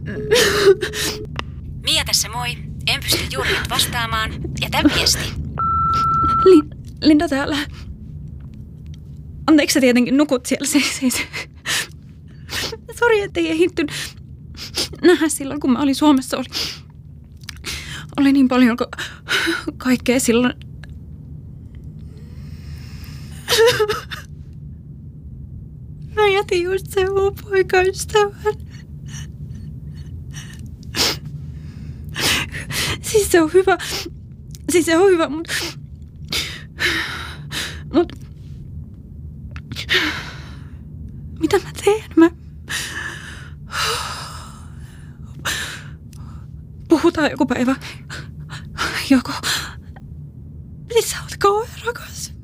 Mia tässä moi. En pysty juuri nyt vastaamaan. Jätä viesti. Linda täällä. Anteeksi, sä tietenkin nukut siellä siis. Sori, ettei ehditty nähdä silloin, kun mä olin Suomessa. Oli niin paljon kaikkea silloin. Mä jätin just sen mun poikaystävän. Siis se on hyvä. Mut mitä mä teen? Puhutaan joku päivä. Joko. Siis sä oot kauhean rakas.